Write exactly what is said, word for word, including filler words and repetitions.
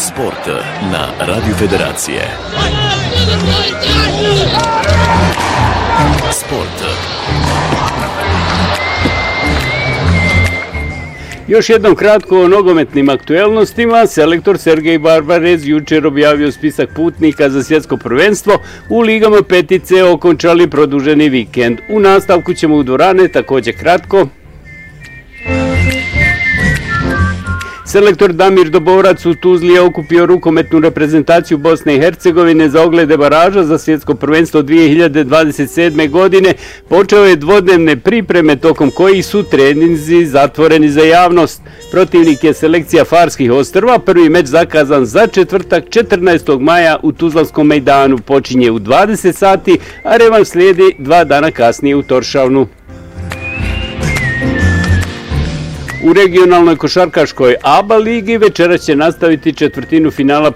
Sport na Radio Federacije. Sport. Još jednom kratko o nogometnim aktuelnostima. Selektor Sergej Barbarez jučer objavio spisak putnika za svjetsko prvenstvo. U ligama petice okončali produženi vikend. U nastavku ćemo u dvorane također kratko. Selektor Damir Doborac u Tuzli je okupio rukometnu reprezentaciju Bosne i Hercegovine za oglede baraža za svjetsko prvenstvo dvije hiljade dvadeset sedme. godine. Počeo je dvodnevne pripreme tokom kojih su treninzi zatvoreni za javnost. Protivnik je selekcija Farskih ostrva. Prvi meč zakazan za četvrtak četrnaestog maja u Tuzlanskom mejdanu. Počinje u dvadeset sati, a revanš slijedi dva dana kasnije u Toršavnu. U regionalnoj košarkaškoj A B A ligi večeras će nastaviti četvrtinu finala